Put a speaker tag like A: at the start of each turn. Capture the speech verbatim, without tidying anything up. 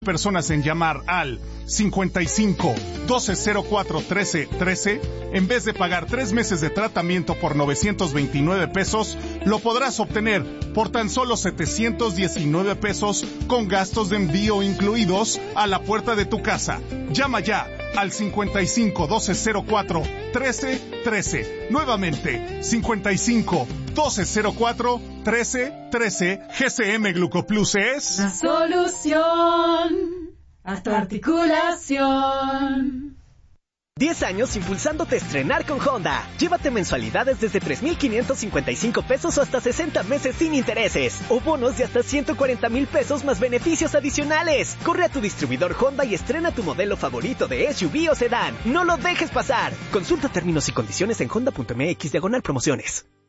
A: personas en llamar al cincuenta y cinco, doce cero cuatro, trece, trece, en vez de pagar tres meses de tratamiento por novecientos veintinueve pesos, lo podrás obtener por tan solo setecientos diecinueve pesos con gastos de envío incluidos a la puerta de tu casa. Llama ya al cincuenta y cinco, doce cero cuatro, trece, trece. Nuevamente, cincuenta y cinco, doce cero cuatro, trece, trece. G C M Glucoplus es
B: la solución a tu articulación.
C: diez años impulsándote a estrenar con Honda. Llévate mensualidades desde tres mil quinientos cincuenta y cinco pesos o hasta sesenta meses sin intereses. O bonos de hasta ciento cuarenta mil pesos más beneficios adicionales. Corre a tu distribuidor Honda y estrena tu modelo favorito de S U V o sedán. No lo dejes pasar. Consulta términos y condiciones en honda punto m x diagonal promociones.